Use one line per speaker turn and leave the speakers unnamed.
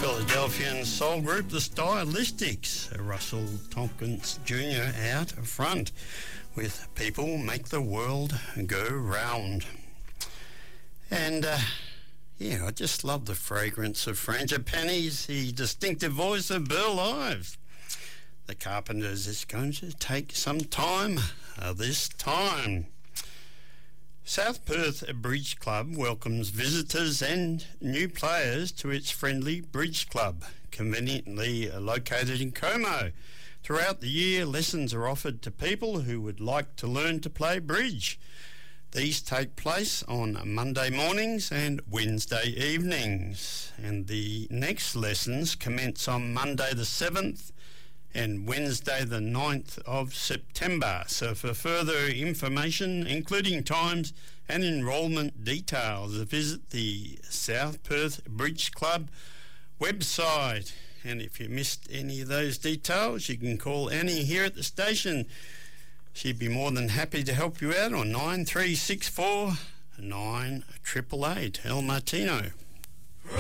Philadelphian soul group The Stylistics, Russell Tompkins Jr. out front with People Make the World Go Round. And I just love the fragrance of Frangipanis, the distinctive voice of Burl Ives. The Carpenters is going to take some time this time. South Perth Bridge Club welcomes visitors and new players to its friendly bridge club, conveniently located in Como. Throughout the year, lessons are offered to people who would like to learn to play bridge. These take place on Monday mornings and Wednesday evenings, and the next lessons commence on Monday the 7th and Wednesday the 9th of September. So for further information, including times and enrolment details, visit the South Perth Bridge Club website. And if you missed any of those details, you can call Annie here at the station. She'd be more than happy to help you out on 9364 9888. El Martino.